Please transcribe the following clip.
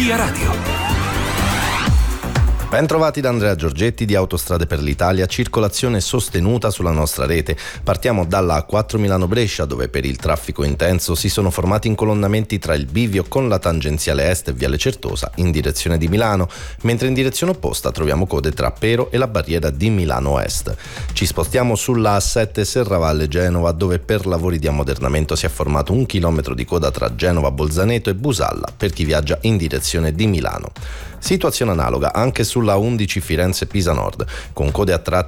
Via Radio. Ben trovati da Andrea Giorgetti di Autostrade per l'Italia, circolazione sostenuta sulla nostra rete. Partiamo dalla A4 Milano-Brescia, dove per il traffico intenso si sono formati incolonnamenti tra il bivio con la tangenziale est e Viale Certosa in direzione di Milano, mentre in direzione opposta troviamo code tra Pero e la barriera di Milano Est. Ci spostiamo sulla A7 Serravalle-Genova, dove per lavori di ammodernamento si è formato 1 chilometro di coda tra Genova, Bolzaneto e Busalla per chi viaggia in direzione di Milano. Situazione analoga anche sulla 11 Firenze-Pisa Nord, con code a tratti